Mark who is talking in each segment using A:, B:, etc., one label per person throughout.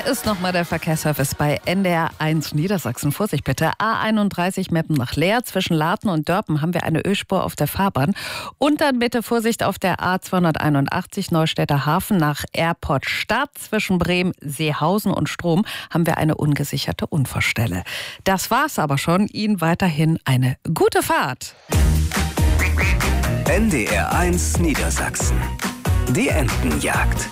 A: Hier ist nochmal der Verkehrsservice bei NDR 1 Niedersachsen. Vorsicht bitte, A31 Meppen nach Leer. Zwischen Laarten und Dörpen haben wir eine Ölspur auf der Fahrbahn. Und dann bitte Vorsicht auf der A281 Neustädter Hafen nach Airport Stadt. Zwischen Bremen, Seehausen und Strom haben wir eine ungesicherte Unfallstelle. Das war's aber schon. Ihnen weiterhin eine gute Fahrt.
B: NDR 1 Niedersachsen. Die Entenjagd.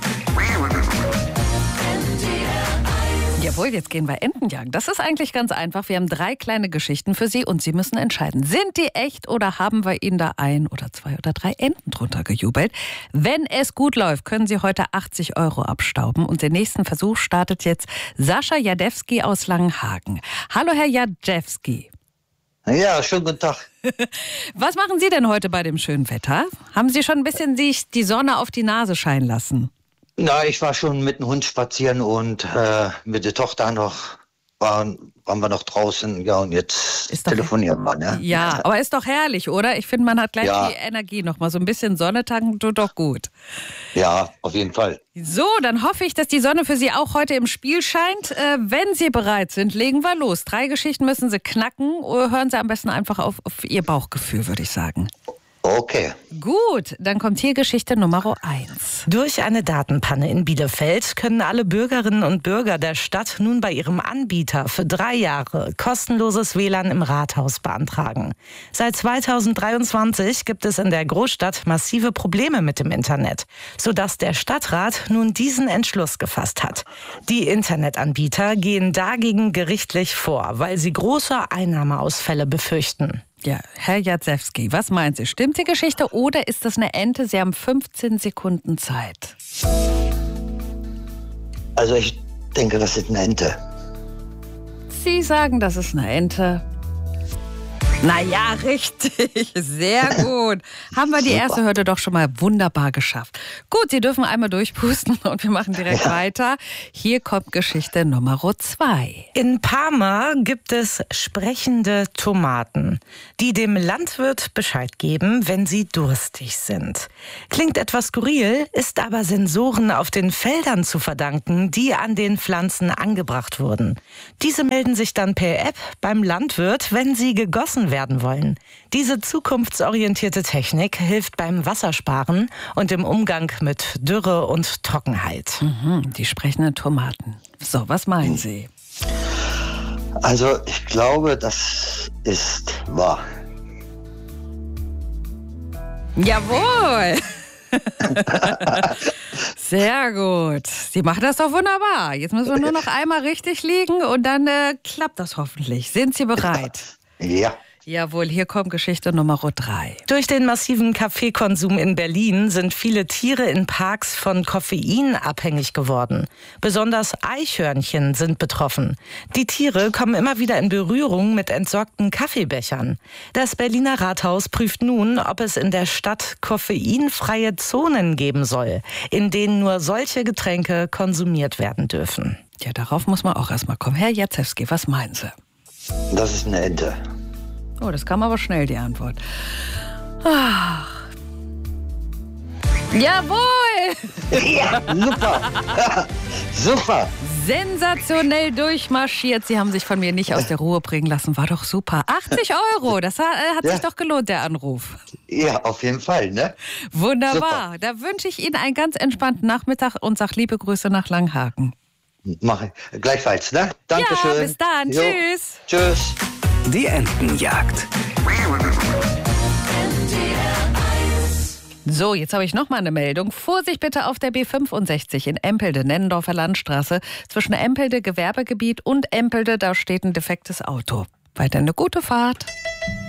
A: Jawohl, jetzt gehen wir Entenjagen. Das ist eigentlich ganz einfach. Wir haben 3 kleine Geschichten für Sie und Sie müssen entscheiden, sind die echt oder haben wir Ihnen da 1 oder 2 oder 3 Enten drunter gejubelt? Wenn es gut läuft, können Sie heute 80 € abstauben. Und den nächsten Versuch startet jetzt Sascha Jadewski aus Langenhagen. Hallo, Herr Jadewski.
C: Ja, schönen guten Tag.
A: Was machen Sie denn heute bei dem schönen Wetter? Haben Sie schon ein bisschen sich die Sonne auf die Nase scheinen lassen?
C: Na, ich war schon mit dem Hund spazieren und mit der Tochter waren wir noch draußen. Ja, und jetzt telefonieren wir. Ne?
A: Ja, aber ist doch herrlich, oder? Ich finde, man hat gleich die Energie noch mal. So ein bisschen Sonne tanken tut doch gut.
C: Ja, auf jeden Fall.
A: So, dann hoffe ich, dass die Sonne für Sie auch heute im Spiel scheint. Wenn Sie bereit sind, legen wir los. 3 Geschichten müssen Sie knacken. Hören Sie am besten einfach auf Ihr Bauchgefühl, würde ich sagen.
C: Okay.
A: Gut, dann kommt hier Geschichte Nummer 1.
D: Durch eine Datenpanne in Bielefeld können alle Bürgerinnen und Bürger der Stadt nun bei ihrem Anbieter für 3 Jahre kostenloses WLAN im Rathaus beantragen. Seit 2023 gibt es in der Großstadt massive Probleme mit dem Internet, sodass der Stadtrat nun diesen Entschluss gefasst hat. Die Internetanbieter gehen dagegen gerichtlich vor, weil sie große Einnahmeausfälle befürchten.
A: Ja, Herr Jadewski, was meinen Sie? Stimmt die Geschichte oder ist das eine Ente? Sie haben 15 Sekunden Zeit.
C: Also ich denke, das ist eine Ente.
A: Sie sagen, das ist eine Ente. Naja, richtig. Sehr gut. Haben wir die erste Hürde doch schon mal wunderbar geschafft. Gut, Sie dürfen einmal durchpusten und wir machen direkt weiter. Hier kommt Geschichte Nummer 2.
D: In Parma gibt es sprechende Tomaten, die dem Landwirt Bescheid geben, wenn sie durstig sind. Klingt etwas skurril, ist aber Sensoren auf den Feldern zu verdanken, die an den Pflanzen angebracht wurden. Diese melden sich dann per App beim Landwirt, wenn sie gegossen werden wollen. Diese zukunftsorientierte Technik hilft beim Wassersparen und im Umgang mit Dürre und Trockenheit.
A: Die sprechenden Tomaten. So, was meinen Sie?
C: Also ich glaube, das ist wahr.
A: Jawohl! Sehr gut. Sie machen das doch wunderbar. Jetzt müssen wir nur noch einmal richtig liegen und dann klappt das hoffentlich. Sind Sie bereit?
C: Ja.
A: Jawohl, hier kommt Geschichte Nummer 3.
D: Durch den massiven Kaffeekonsum in Berlin sind viele Tiere in Parks von Koffein abhängig geworden. Besonders Eichhörnchen sind betroffen. Die Tiere kommen immer wieder in Berührung mit entsorgten Kaffeebechern. Das Berliner Rathaus prüft nun, ob es in der Stadt koffeinfreie Zonen geben soll, in denen nur solche Getränke konsumiert werden dürfen.
A: Ja, darauf muss man auch erstmal kommen. Herr Jadewski, was meinen Sie?
C: Das ist eine Ente.
A: Oh, das kam aber schnell, die Antwort. Ach. Jawohl!
C: Ja, super. Super.
A: Sensationell durchmarschiert. Sie haben sich von mir nicht aus der Ruhe bringen lassen. War doch super. 80 €, das hat sich doch gelohnt, der Anruf.
C: Ja, auf jeden Fall, ne?
A: Wunderbar. Super. Da wünsche ich Ihnen einen ganz entspannten Nachmittag und sage liebe Grüße nach Langhagen.
C: Mache ich. Gleichfalls, ne? Dankeschön.
A: Ja, bis dann.
C: Jo.
A: Tschüss.
C: Tschüss.
B: Die Entenjagd.
A: So, jetzt habe ich noch mal eine Meldung. Vorsicht bitte auf der B65 in Empelde, Nennendorfer Landstraße. Zwischen Empelde Gewerbegebiet und Empelde, da steht ein defektes Auto. Weiter eine gute Fahrt.